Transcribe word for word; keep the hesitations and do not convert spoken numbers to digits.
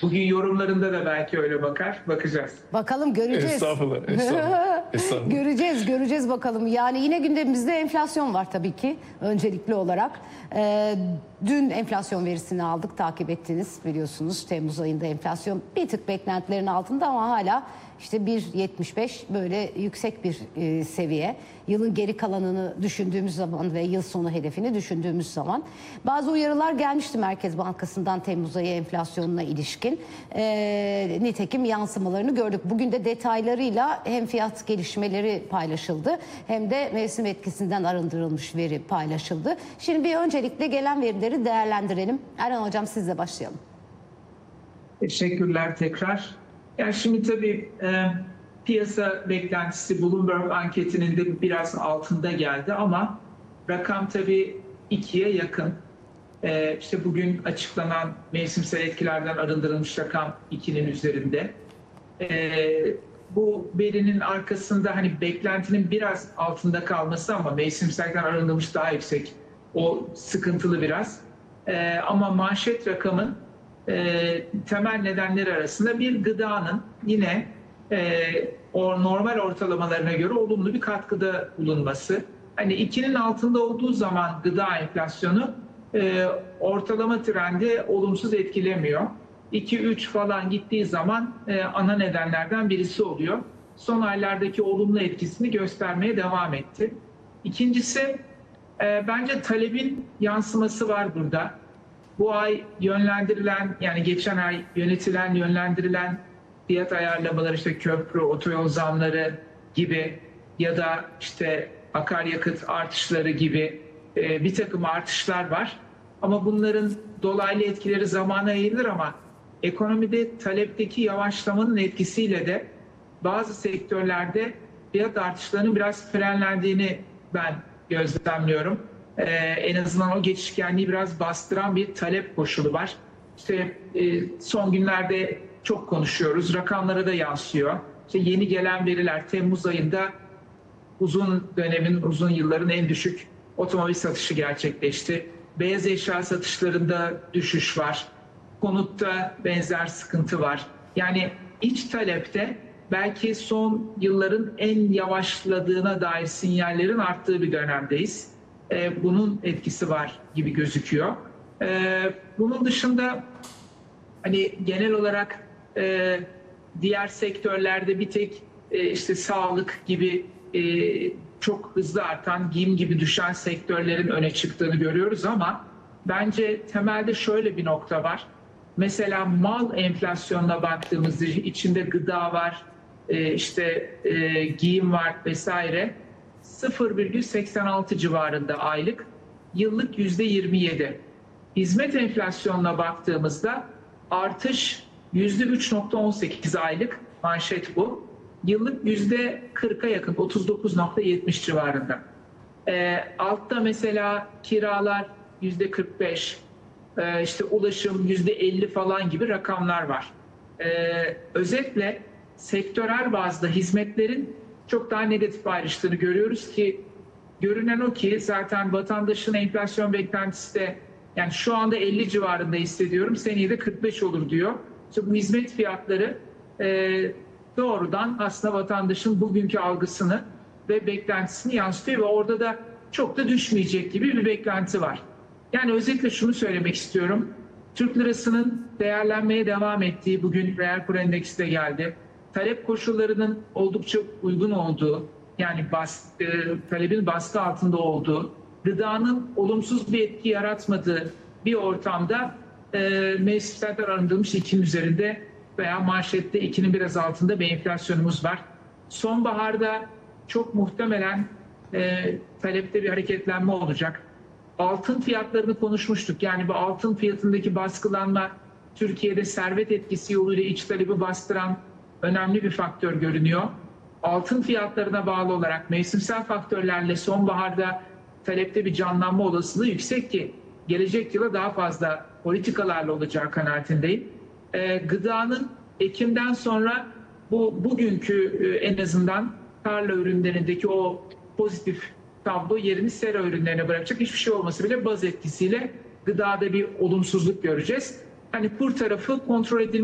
Bugün yorumlarında da belki öyle bakar. Bakacağız. Bakalım, göreceğiz. Estağfurullah. Estağfurullah. Estağfurullah. Göreceğiz, göreceğiz bakalım. Yani yine gündemimizde enflasyon var tabii ki öncelikli olarak. Ee, dün enflasyon verisini aldık, takip ettiniz biliyorsunuz. Temmuz ayında enflasyon bir tık beklentilerin altında ama hala işte bir virgül yetmiş beş böyle yüksek bir e, seviye. Yılın geri kalanını düşündüğümüz zaman ve yıl sonu hedefini düşündüğümüz zaman bazı uyarılar gelmişti Merkez Bankası'ndan Temmuz ayı enflasyonuna ilişkin. E, nitekim yansımalarını gördük. Bugün de detaylarıyla hem fiyat gelişmeleri paylaşıldı hem de mevsim etkisinden arındırılmış veri paylaşıldı. Şimdi bir öncelikle gelen verileri değerlendirelim. Erhan Hocam, sizle başlayalım. Teşekkürler tekrar. Yani şimdi tabii e, piyasa beklentisi Bloomberg anketinin de biraz altında geldi ama rakam tabii ikiye yakın. E, işte bugün açıklanan mevsimsel etkilerden arındırılmış rakam ikinin üzerinde. E, bu verinin arkasında hani beklentinin biraz altında kalması ama mevsimselden arındırılmış daha yüksek. O sıkıntılı biraz. E, ama manşet rakamın E, temel nedenleri arasında bir gıdanın yine e, o normal ortalamalarına göre olumlu bir katkıda bulunması. Hani ikinin altında olduğu zaman gıda enflasyonu e, ortalama trendi olumsuz etkilemiyor. iki üç falan gittiği zaman e, ana nedenlerden birisi oluyor. Son aylardaki olumlu etkisini göstermeye devam etti. İkincisi e, bence talebin yansıması var burada. Bu ay yönlendirilen, yani geçen ay yönetilen, yönlendirilen fiyat ayarlamaları, işte köprü, otoyol zamları gibi ya da işte akaryakıt artışları gibi e, bir takım artışlar var. Ama bunların dolaylı etkileri zamana yayılır ama ekonomide talepteki yavaşlamanın etkisiyle de bazı sektörlerde fiyat artışlarının biraz frenlendiğini ben gözlemliyorum. Ee, en azından o geçişkenliği biraz bastıran bir talep koşulu var. İşte e, son günlerde çok konuşuyoruz, rakamlara da yansıyor. İşte yeni gelen veriler Temmuz ayında uzun dönemin, uzun yılların en düşük otomobil satışı gerçekleşti. Beyaz eşya satışlarında düşüş var. Konutta benzer sıkıntı var. Yani iç talepte belki son yılların en yavaşladığına dair sinyallerin arttığı bir dönemdeyiz. Bunun etkisi var gibi gözüküyor. Bunun dışında hani genel olarak diğer sektörlerde bir tek işte sağlık gibi çok hızlı artan, giyim gibi düşen sektörlerin öne çıktığını görüyoruz ama bence temelde şöyle bir nokta var. Mesela mal enflasyonuna baktığımızda içinde gıda var, işte giyim var vesaire. sıfır virgül seksen altı civarında aylık, yıllık yüzde yirmi yedi. Hizmet enflasyonuna baktığımızda artış yüzde üç virgül on sekiz aylık, manşet bu. Yıllık yüzde kırka yakın, otuz dokuz virgül yetmiş civarında. Ee, altta mesela kiralar yüzde kırk beş, e, işte ulaşım yüzde elli falan gibi rakamlar var. Ee, özetle sektörel bazda hizmetlerin çok daha negatif ayrıştığını görüyoruz ki görünen o ki zaten vatandaşın enflasyon beklentisi de yani şu anda elli civarında hissediyorum, seneye de kırk beş olur diyor. İşte bu hizmet fiyatları e, doğrudan aslında vatandaşın bugünkü algısını ve beklentisini yansıtıyor ve orada da çok da düşmeyecek gibi bir beklenti var. Yani özetle şunu söylemek istiyorum. Türk lirasının değerlenmeye devam ettiği, bugün reel kur endeksi de geldi. Talep koşullarının oldukça uygun olduğu, yani bas, e, talebin baskı altında olduğu, gıdanın olumsuz bir etki yaratmadığı bir ortamda e, mevsimselden arındırılmış ikinin üzerinde veya manşette ikinin biraz altında bir enflasyonumuz var. Sonbaharda çok muhtemelen e, talepte bir hareketlenme olacak. Altın fiyatlarını konuşmuştuk. Yani bu altın fiyatındaki baskılanma Türkiye'de servet etkisi yoluyla iç talebi bastıran önemli bir faktör görünüyor. Altın fiyatlarına bağlı olarak mevsimsel faktörlerle sonbaharda talepte bir canlanma olasılığı yüksek ki gelecek yıla daha fazla politikalarla olacağı kanaatindeyim. Ee, gıdanın Ekim'den sonra bu bugünkü e, en azından tarla ürünlerindeki o pozitif tablo yerini sera ürünlerine bırakacak. Hiçbir şey olmasa bile baz etkisiyle gıdada bir olumsuzluk göreceğiz. Hani kur tarafı kontrol edilmiş.